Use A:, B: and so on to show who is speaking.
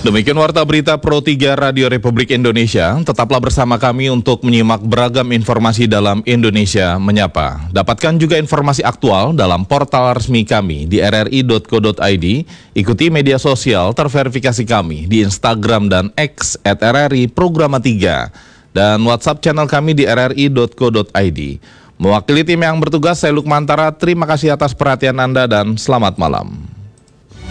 A: Demikian Warta Berita Pro 3 Radio Republik Indonesia. Tetaplah bersama kami untuk menyimak beragam informasi dalam Indonesia Menyapa. Dapatkan juga informasi aktual dalam portal resmi kami di rri.co.id. Ikuti media sosial terverifikasi kami di Instagram dan X @RRI Programa 3. Dan WhatsApp channel kami di rri.co.id. Mewakili tim yang bertugas, saya Lukmantara. Terima kasih atas perhatian Anda dan selamat malam.